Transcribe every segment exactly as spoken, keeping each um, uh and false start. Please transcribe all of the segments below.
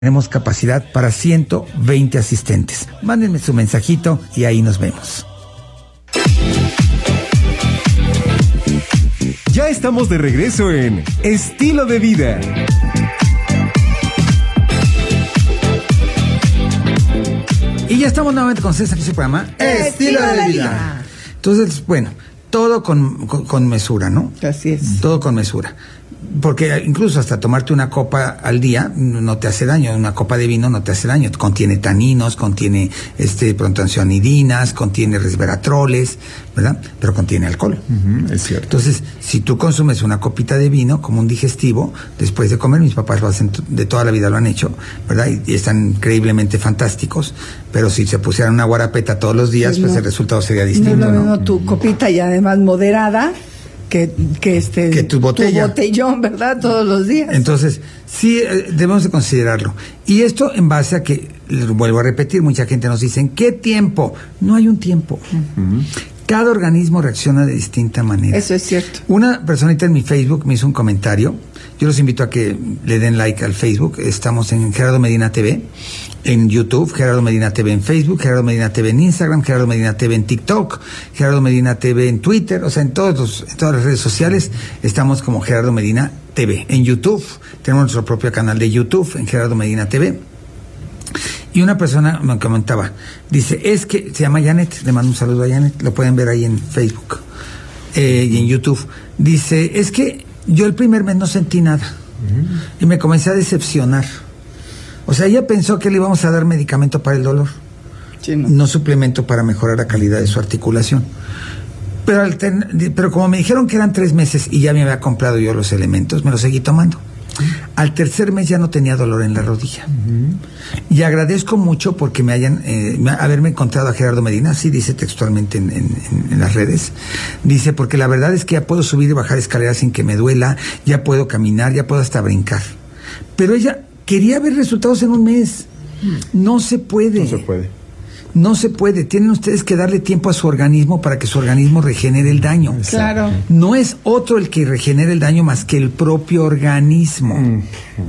Tenemos capacidad para ciento veinte asistentes. Mándenme su mensajito y ahí nos vemos. Ya estamos de regreso en Estilo de Vida. Y ya estamos nuevamente con César, que se programa Estilo de Vida. Entonces, bueno, todo con, con, con mesura, ¿no? Así es. Todo con mesura. Porque incluso hasta tomarte una copa al día no te hace daño. Una copa de vino no te hace daño. Contiene taninos, contiene este protoncianidinas, contiene resveratroles, ¿verdad? Pero contiene alcohol. Uh-huh, es cierto. Entonces, si tú consumes una copita de vino como un digestivo, después de comer, mis papás lo hacen de toda la vida, lo han hecho, ¿verdad? Y, y están increíblemente fantásticos. Pero si se pusieran una guarapeta todos los días, pues, pues no, el resultado sería distinto, no, no, ¿no? no, tu copita y además moderada. Que, que este que tu botella. Tu botellón, ¿verdad? Todos los días. Entonces, sí, eh, debemos de considerarlo. Y esto en base a que, vuelvo a repetir, mucha gente nos dice, ¿en qué tiempo? No hay un tiempo. Uh-huh. Cada organismo reacciona de distinta manera. Eso es cierto. Una personita en mi Facebook me hizo un comentario. Yo los invito a que le den like al Facebook. Estamos en Gerardo Medina T V, en YouTube, Gerardo Medina T V en Facebook, Gerardo Medina T V en Instagram, Gerardo Medina T V en TikTok, Gerardo Medina T V en Twitter, o sea, en, todos los, en todas las redes sociales estamos como Gerardo Medina T V. En YouTube, tenemos nuestro propio canal de YouTube, en Gerardo Medina T V. Y una persona me comentaba, dice, es que, se llama Janet, le mando un saludo a Janet, lo pueden ver ahí en Facebook eh, y en YouTube. Dice, es que yo el primer mes no sentí nada uh-huh. y me comencé a decepcionar. O sea, ella pensó que le íbamos a dar medicamento para el dolor, sí, no. no suplemento para mejorar la calidad de su articulación. Pero, al ten, pero como me dijeron que eran tres meses y ya me había comprado yo los elementos, me los seguí tomando. Al tercer mes ya no tenía dolor en la rodilla. Uh-huh. Y agradezco mucho porque me hayan eh, haberme encontrado a Gerardo Medina, así dice textualmente en, en, en las redes. Dice, porque la verdad es que ya puedo subir y bajar escaleras sin que me duela, ya puedo caminar, ya puedo hasta brincar. Pero ella quería ver resultados en un mes. No se puede. No se puede. No se puede. Tienen ustedes que darle tiempo a su organismo para que su organismo regenere el daño. Claro. No es otro el que regenera el daño más que el propio organismo. Uh-huh.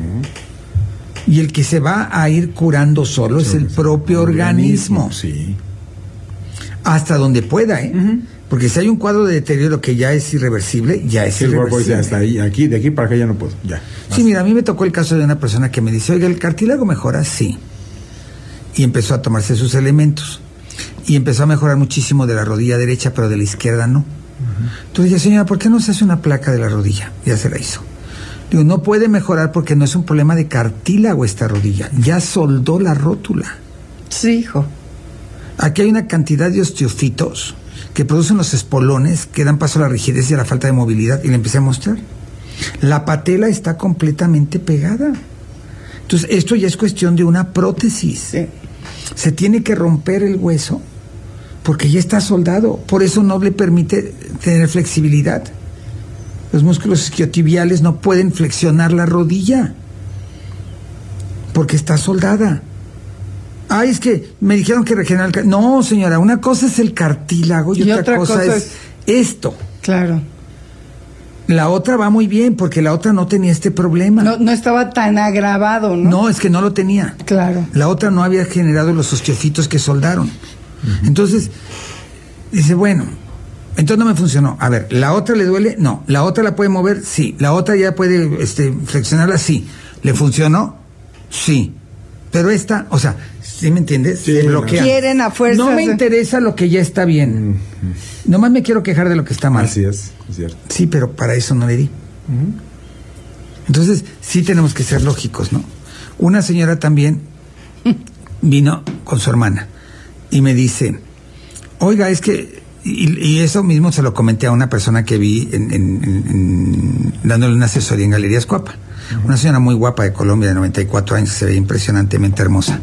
Y el que se va a ir curando solo es el propio el organismo. organismo. Sí. Hasta donde pueda, ¿eh? Uh-huh. Porque si hay un cuadro de deterioro que ya es irreversible, ya es sí, irreversible. Ya hasta ahí, aquí, de aquí para acá ya no puedo. Ya. Sí, mira, a mí me tocó el caso de una persona que me dice, oiga, ¿el cartílago mejora? Sí. Y empezó a tomarse sus elementos. Y empezó a mejorar muchísimo de la rodilla derecha, pero de la izquierda no. Uh-huh. Entonces dije, señora, ¿por qué no se hace una placa de la rodilla? Ya se la hizo. Digo, no puede mejorar porque no es un problema de cartílago esta rodilla. Ya soldó la rótula. Sí, hijo. Aquí hay una cantidad de osteofitos que producen los espolones que dan paso a la rigidez y a la falta de movilidad. Y le empecé a mostrar. La patela está completamente pegada. Entonces, esto ya es cuestión de una prótesis. Sí. Se tiene que romper el hueso porque ya está soldado. Por eso no le permite tener flexibilidad. Los músculos isquiotibiales no pueden flexionar la rodilla porque está soldada. Ay, es que me dijeron que regenera el... No, señora, una cosa es el cartílago y, y otra, otra cosa, cosa es, es esto. Claro. La otra va muy bien, porque la otra no tenía este problema. No, no estaba tan agravado, ¿no? No, es que no lo tenía. Claro. La otra no había generado los osteofitos que soldaron. Uh-huh. Entonces, dice, bueno, entonces no me funcionó. A ver, ¿la otra le duele? No. ¿La otra la puede mover? Sí. ¿La otra ya puede este, flexionarla? Sí. ¿Le funcionó? Sí. Pero esta, o sea, ¿sí me entiendes? Sí, se bloquea. Quieren a fuerza. No me interesa lo que ya está bien. Uh-huh. Nomás me quiero quejar de lo que está mal. Así es, es cierto. Sí, pero para eso no le di. Uh-huh. Entonces, sí tenemos que ser lógicos, ¿no? Una señora también vino con su hermana y me dice, oiga, es que... Y, y eso mismo se lo comenté a una persona que vi en, en, en, en, dándole una asesoría en Galerías Cuapa. Uh-huh. Una señora muy guapa de Colombia, de noventa y cuatro años, se ve impresionantemente hermosa.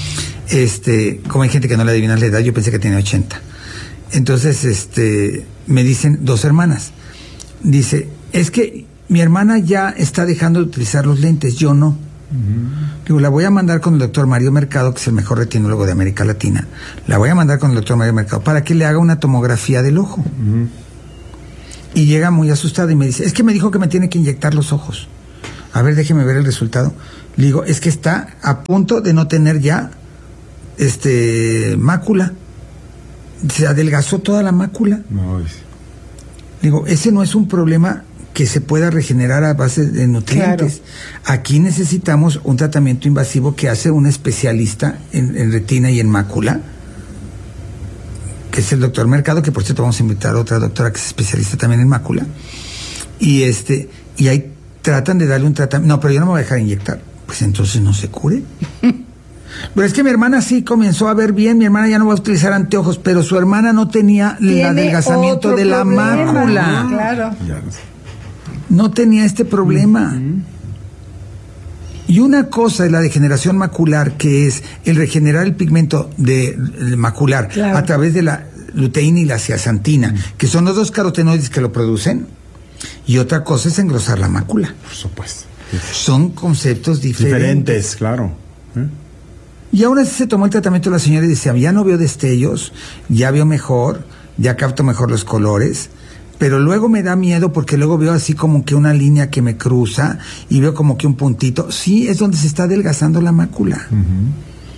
Este, como hay gente que no le adivina la edad, yo pensé que tenía ochenta. Entonces, este, me dicen dos hermanas. Dice, es que mi hermana ya está dejando de utilizar los lentes, yo no. Uh-huh. Digo, la voy a mandar con el doctor Mario Mercado, que es el mejor retinólogo de América Latina. La voy a mandar con el doctor Mario Mercado para que le haga una tomografía del ojo. Uh-huh. Y llega muy asustada y me dice, es que me dijo que me tiene que inyectar los ojos. A ver, déjeme ver el resultado. Le digo, es que está a punto de no tener ya este mácula. Se adelgazó toda la mácula. No, es... Digo, ese no es un problema que se pueda regenerar a base de nutrientes. Claro. Aquí necesitamos un tratamiento invasivo que hace un especialista en, en retina y en mácula, que es el doctor Mercado, que por cierto vamos a invitar a otra doctora que es especialista también en mácula. Y este, y ahí tratan de darle un tratamiento. No, pero yo no me voy a dejar inyectar. Pues entonces no se cure. Pero es que mi hermana sí comenzó a ver bien, mi hermana ya no va a utilizar anteojos, pero su hermana no tenía el adelgazamiento de la problema, mácula. Claro. No tenía este problema. Uh-huh. Y una cosa es la degeneración macular, que es el regenerar el pigmento de, de macular, claro, a través de la luteína y la zeaxantina, uh-huh, que son los dos carotenoides que lo producen. Y otra cosa es engrosar la mácula. Por supuesto. Son conceptos diferentes. Diferentes, claro. ¿Eh? Y aún así se tomó el tratamiento la señora y decía, ya no veo destellos, ya veo mejor, ya capto mejor los colores, pero luego me da miedo porque luego veo así como que una línea que me cruza y veo como que un puntito. Sí, es donde se está adelgazando la mácula. Uh-huh.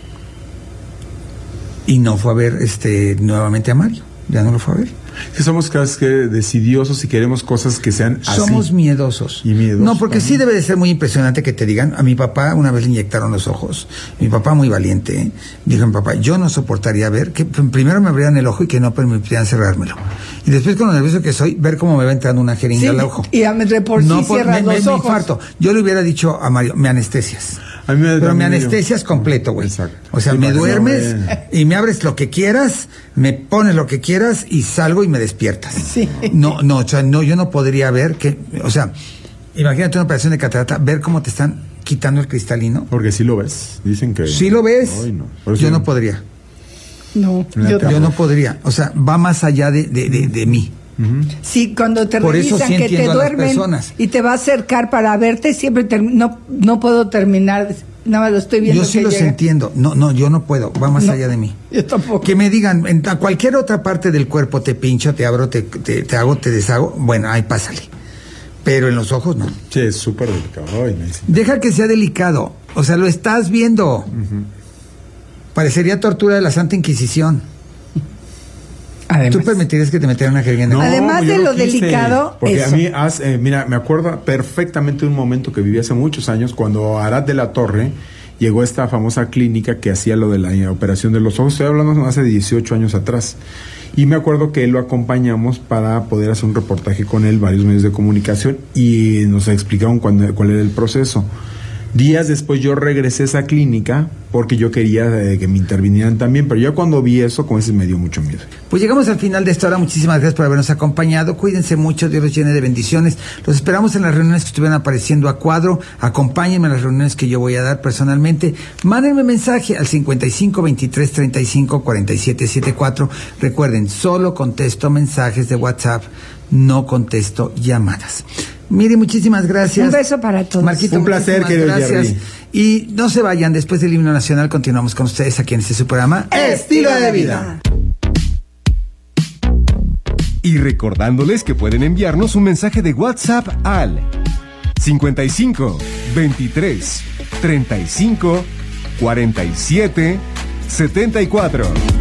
Y no fue a ver este nuevamente a Mario, ya no lo fue a ver. Que somos casi que decidiosos y queremos cosas que sean así. Somos miedosos. Y miedosos. No, porque sí debe de ser muy impresionante que te digan. A mi papá una vez le inyectaron los ojos. Mi papá, muy valiente, ¿eh? Dijo mi papá, yo no soportaría ver que primero me abrieran el ojo y que no permitieran cerrármelo. Y después, con lo nervioso que soy, ver cómo me va entrando una jeringa, sí, al ojo. Y a me por no, sí por, cierras me, los me, ojos. me infarto. Yo le hubiera dicho a Mario, me anestesias. A mí me Pero me anestesias completo, güey. O sea, sí, me duermes y me abres lo que quieras, me pones lo que quieras y salgo y me despiertas. Sí. No, no, o sea, no, yo no podría ver que, o sea, imagínate una operación de catarata, ver cómo te están quitando el cristalino. Porque sí lo ves, dicen que... Sí lo ves. Ay, no. Yo sí, no podría. No, yo, yo no podría. O sea, va más allá de, de, de, de mí. Uh-huh. Sí, cuando te Por revisan, eso sí que te duermen y te va a acercar para verte, siempre term- no, no puedo terminar, nada más lo estoy viendo. Yo sí los llega. entiendo, no, no, yo no puedo, va más no, allá de mí. Yo tampoco. Que me digan, en cualquier otra parte del cuerpo te pincho, te abro, te, te, te hago, te deshago, bueno, ahí pásale. Pero en los ojos no. Sí, es súper delicado. Ay, deja que sea delicado, o sea, lo estás viendo. Uh-huh. Parecería tortura de la Santa Inquisición. Además, ¿tú permitirías que te metieran una jeringa? No, además de lo quise, delicado, porque eso. a mí, has, eh, mira, me acuerdo perfectamente de un momento que viví hace muchos años, cuando Arad de la Torre llegó a esta famosa clínica que hacía lo de la operación de los ojos. Estoy hablando hace dieciocho años atrás. Y me acuerdo que lo acompañamos para poder hacer un reportaje con él, varios medios de comunicación, y nos explicaron cuándo, cuál era el proceso. Días después yo regresé a esa clínica porque yo quería eh, que me intervinieran también, pero ya cuando vi eso, con ese me dio mucho miedo. Pues llegamos al final de esta hora. Muchísimas gracias por habernos acompañado. Cuídense mucho, Dios los llene de bendiciones. Los esperamos en las reuniones que estuvieran apareciendo a cuadro. Acompáñenme en las reuniones que yo voy a dar personalmente. Mándenme mensaje al cincuenta y cinco, veintitrés, treinta y cinco, cuarenta y siete setenta y cuatro. Recuerden, solo contesto mensajes de WhatsApp, no contesto llamadas. Miri, muchísimas gracias. Un beso para todos. Marquito, un placer, querido gracias. Jerry. Y no se vayan, después del himno nacional continuamos con ustedes aquí en este su programa Estilo de Vida. Y recordándoles que pueden enviarnos un mensaje de WhatsApp al cincuenta y cinco, veintitrés, treinta y cinco, cuarenta y siete, setenta y cuatro.